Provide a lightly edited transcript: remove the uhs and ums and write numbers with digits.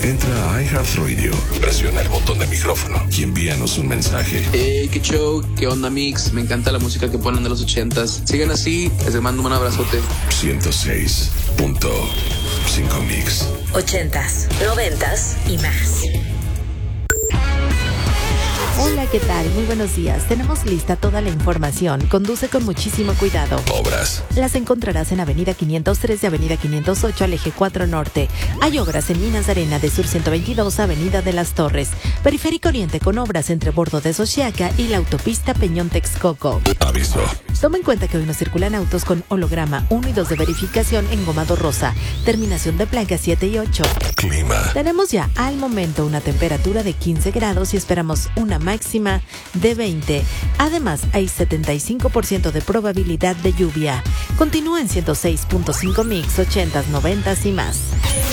Entra a iHeartRadio, presiona el botón de micrófono y envíanos un mensaje. Qué show, qué onda mix, me encanta la música que ponen de los 80s. Sigan así, les mando un abrazote. 106.5 Mix. 80s, 90s y más. Hola, ¿qué tal? Muy buenos días. Tenemos lista toda la información. Conduce con muchísimo cuidado. Obras. Las encontrarás en Avenida 503 y Avenida 508 al Eje 4 Norte. Hay obras en Minas de Arena de Sur 122 a Avenida de las Torres. Periférico Oriente con obras entre Bordo de Xochiaca y la autopista Peñón-Texcoco. Aviso. Toma en cuenta que hoy no circulan autos con holograma 1 y 2 de verificación en Gomado Rosa. Terminación de placa 7 y 8. Clima. Tenemos ya al momento una temperatura de 15 grados y esperamos una máxima de 20. Además, hay 75% de probabilidad de lluvia. Continúa en 106.5 Mix, 80s, 90s y más.